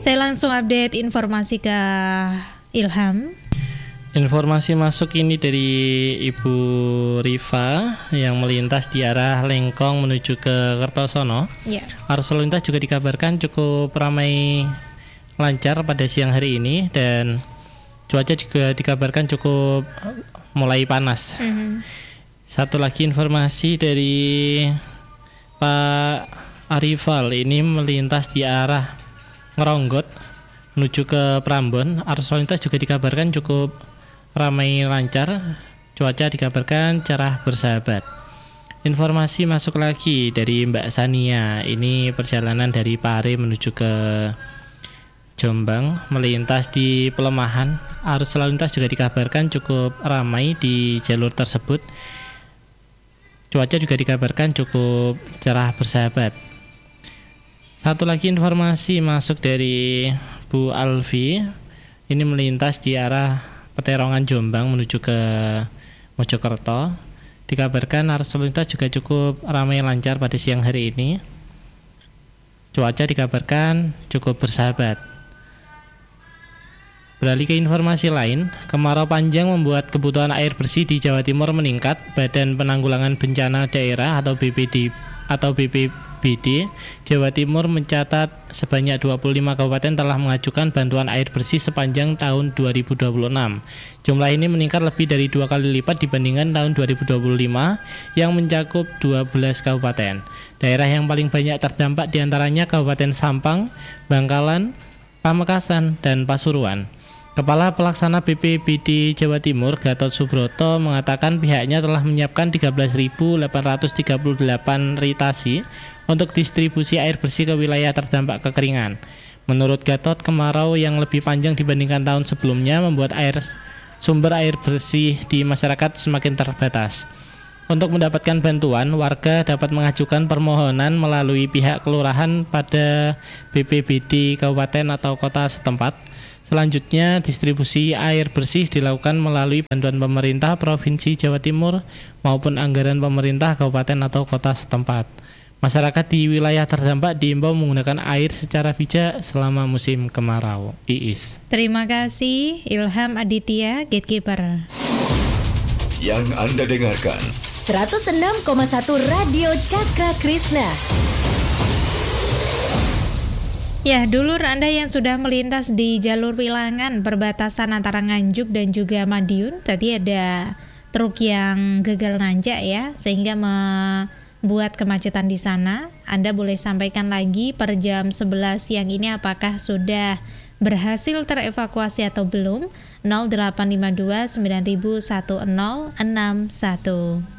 Saya langsung update informasi ke Ilham. Informasi masuk ini dari Ibu Rifa yang melintas di arah Lengkong menuju ke Kertosono. Arus lalu lintas juga dikabarkan cukup ramai lancar pada siang hari ini dan cuaca juga dikabarkan cukup mulai panas. Satu lagi informasi dari Pak Arifal ini melintas di arah Ngeronggot menuju ke Prambon. Arus lalu lintas juga dikabarkan cukup ramai lancar, cuaca dikabarkan cerah bersahabat. Informasi masuk lagi dari Mbak Sania, ini perjalanan dari Pare menuju ke Jombang melintas di Pelemahan. Arus lalu lintas juga dikabarkan cukup ramai di jalur tersebut. Cuaca juga dikabarkan cukup cerah bersahabat. Satu lagi informasi masuk dari Bu Alfi, ini melintas di arah Peterongan Jombang menuju ke Mojokerto. Dikabarkan arus lalu lintas juga cukup ramai lancar pada siang hari ini. Cuaca dikabarkan cukup bersahabat. Beralih ke informasi lain, kemarau panjang membuat kebutuhan air bersih di Jawa Timur meningkat. Badan Penanggulangan Bencana Daerah atau BPBD Jawa Timur mencatat sebanyak 25 kabupaten telah mengajukan bantuan air bersih sepanjang tahun 2026. Jumlah ini meningkat lebih dari 2 kali lipat dibandingkan tahun 2025 yang mencakup 12 kabupaten. Daerah yang paling banyak terdampak diantaranya Kabupaten Sampang, Bangkalan, Pamekasan, dan Pasuruan. Kepala Pelaksana BPBD Jawa Timur Gatot Subroto mengatakan pihaknya telah menyiapkan 13.838 ritasi untuk distribusi air bersih ke wilayah terdampak kekeringan. Menurut Gatot, kemarau yang lebih panjang dibandingkan tahun sebelumnya membuat sumber air bersih di masyarakat semakin terbatas. Untuk mendapatkan bantuan, warga dapat mengajukan permohonan melalui pihak kelurahan pada BPBD kabupaten atau kota setempat. Selanjutnya, distribusi air bersih dilakukan melalui bantuan pemerintah Provinsi Jawa Timur maupun anggaran pemerintah kabupaten atau kota setempat. Masyarakat di wilayah terdampak diimbau menggunakan air secara bijak selama musim kemarau. Iis. Terima kasih Ilham Aditya, Gatekeeper. Yang Anda dengarkan 106,1 Radio Cakra Krishna. Ya, dulur Anda yang sudah melintas di jalur wilangan perbatasan antara Nganjuk dan juga Madiun, tadi ada truk yang gagal nanjak ya, sehingga membuat kemacetan di sana. Anda boleh sampaikan lagi per jam 11 siang ini apakah sudah berhasil terevakuasi atau belum. 0852 901061.